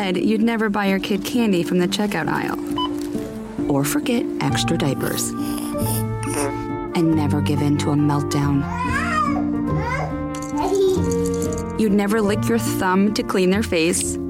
said you'd never buy your kid candy from the checkout aisle. Or forget extra diapers. And never give in to a meltdown. You'd never lick your thumb to clean their face.